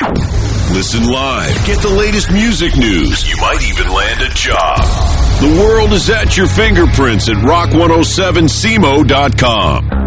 Listen live. Get the latest music news. You might even land a job. The world is at your fingerprints at rock107semo.com.